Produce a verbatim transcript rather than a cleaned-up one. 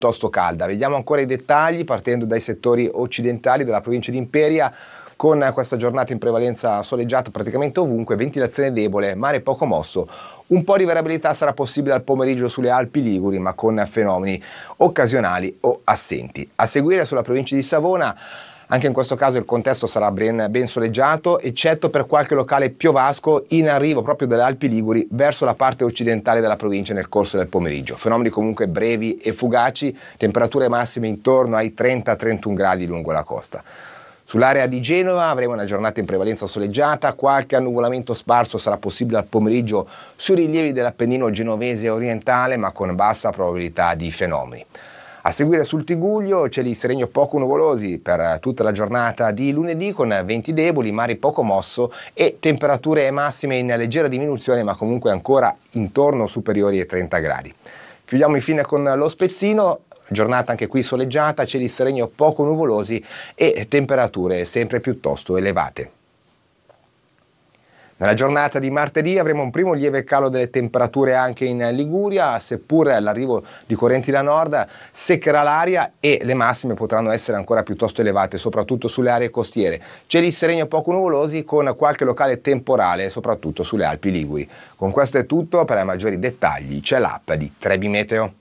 piuttosto calda. Vediamo ancora i dettagli partendo dai settori occidentali della provincia di Imperia, con questa giornata in prevalenza soleggiata praticamente ovunque, ventilazione debole, mare poco mosso. Un po' di variabilità sarà possibile al pomeriggio sulle Alpi Liguri, ma con fenomeni occasionali o assenti. A seguire sulla provincia di Savona, anche in questo caso il contesto sarà ben, ben soleggiato, eccetto per qualche locale piovasco in arrivo proprio dalle Alpi Liguri verso la parte occidentale della provincia nel corso del pomeriggio. Fenomeni comunque brevi e fugaci, temperature massime intorno ai trenta trentuno gradi lungo la costa. Sull'area di Genova avremo una giornata in prevalenza soleggiata, qualche annuvolamento sparso sarà possibile al pomeriggio sui rilievi dell'Appennino genovese orientale, ma con bassa probabilità di fenomeni. A seguire sul Tigullio cieli sereni poco nuvolosi per tutta la giornata di lunedì, con venti deboli, mare poco mosso e temperature massime in leggera diminuzione, ma comunque ancora intorno superiori ai trenta gradi. Chiudiamo infine con lo Spezzino. Giornata anche qui soleggiata, cieli sereni poco nuvolosi e temperature sempre piuttosto elevate. Nella giornata di martedì avremo un primo lieve calo delle temperature anche in Liguria, seppur l'arrivo di correnti da nord seccherà l'aria e le massime potranno essere ancora piuttosto elevate, soprattutto sulle aree costiere. Cieli sereni poco nuvolosi con qualche locale temporale, soprattutto sulle Alpi Liguri. Con questo è tutto, per maggiori dettagli c'è l'app di Trebi Meteo.